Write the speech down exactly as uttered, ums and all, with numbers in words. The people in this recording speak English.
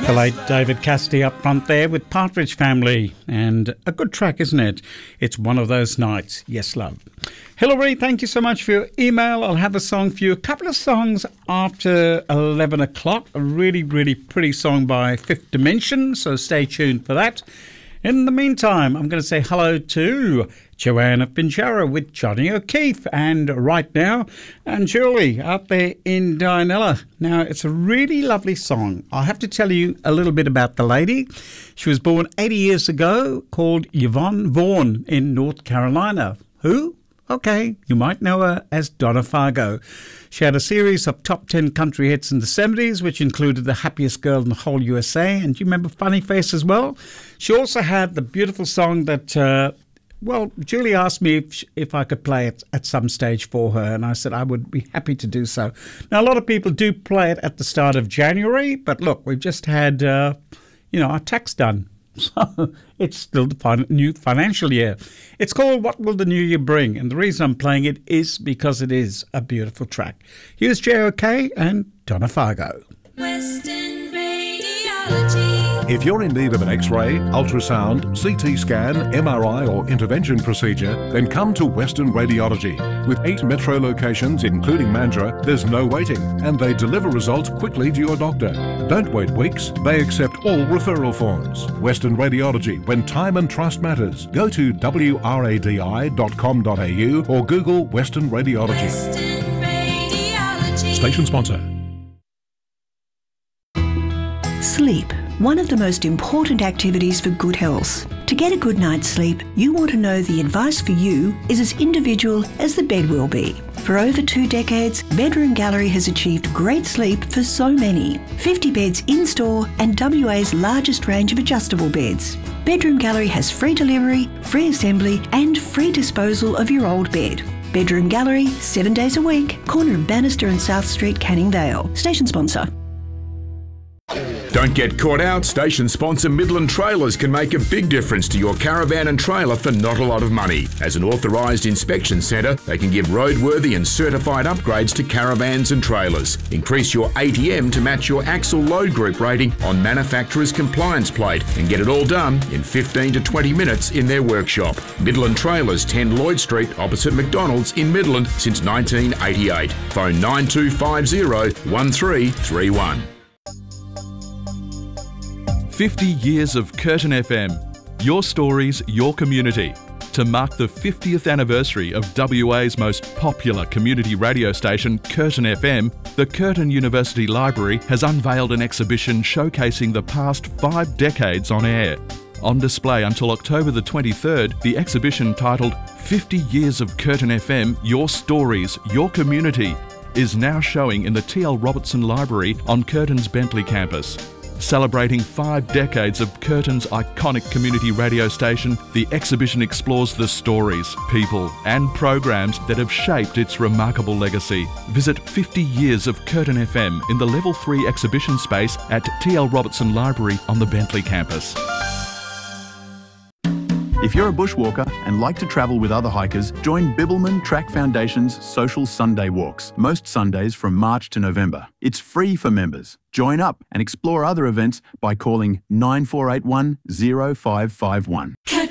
The late David Cassidy up front there with Partridge Family, and a good track, isn't it? It's One of Those Nights. Yes, love. Hillary, thank you so much for your email. I'll have a song for you. A couple of songs after eleven o'clock. A really, really pretty song by Fifth Dimension, so stay tuned for that. In the meantime, I'm going to say hello to Joanna Pinchara with Johnny O'Keefe, and right now, and Julie out there in Dianella. Now, it's a really lovely song. I'll have to tell you a little bit about the lady. She was born eighty years ago, called Yvonne Vaughn in North Carolina. Who? Okay, you might know her as Donna Fargo. She had a series of top ten country hits in the seventies, which included The Happiest Girl in the Whole U S A. And do you remember Funny Face as well? She also had the beautiful song that, uh, well, Julie asked me if, if I could play it at some stage for her. And I said I would be happy to do so. Now, a lot of people do play it at the start of January. But look, we've just had, uh, you know, our tax done. So it's still the fin- new financial year. It's called What Will the New Year Bring? And the reason I'm playing it is because it is a beautiful track. Here's J O K and Donna Fargo. Western Radiology. If you're in need of an X-ray, ultrasound, C T scan, M R I or intervention procedure, then come to Western Radiology. With eight metro locations, including Mandurah, there's no waiting, and they deliver results quickly to your doctor. Don't wait weeks. They accept all referral forms. Western Radiology, when time and trust matters. Go to w r a d i dot com dot a u or Google Western Radiology. Western Radiology. Station sponsor. Sleep, one of the most important activities for good health. To get a good night's sleep, you want to know the advice for you is as individual as the bed will be. For over two decades, Bedroom Gallery has achieved great sleep for so many. fifty beds in-store and W A's largest range of adjustable beds. Bedroom Gallery has free delivery, free assembly and free disposal of your old bed. Bedroom Gallery, seven days a week, corner of Bannister and South Street, Canning Vale. Station sponsor. Don't get caught out. Station sponsor Midland Trailers can make a big difference to your caravan and trailer for not a lot of money. As an authorised inspection centre, they can give roadworthy and certified upgrades to caravans and trailers. Increase your A T M to match your axle load group rating on manufacturer's compliance plate and get it all done in fifteen to twenty minutes in their workshop. Midland Trailers, ten Lloyd Street, opposite McDonald's in Midland since nineteen eighty-eight. Phone nine two five zero, one three three one. fifty years of Curtin F M. Your stories, your community. To mark the fiftieth anniversary of W A's most popular community radio station, Curtin F M, the Curtin University Library has unveiled an exhibition showcasing the past five decades on air. On display until October the twenty-third, the exhibition titled fifty years of Curtin F M, Your Stories, Your Community is now showing in the T L Robertson Library on Curtin's Bentley campus. Celebrating five decades of Curtin's iconic community radio station, the exhibition explores the stories, people and programs that have shaped its remarkable legacy. Visit fifty years of Curtin F M in the Level three exhibition space at T L Robertson Library on the Bentley campus. If you're a bushwalker and like to travel with other hikers, join Bibbulmun Track Foundation's Social Sunday Walks, most Sundays from March to November. It's free for members. Join up and explore other events by calling nine four eight one, zero five five one. Curtin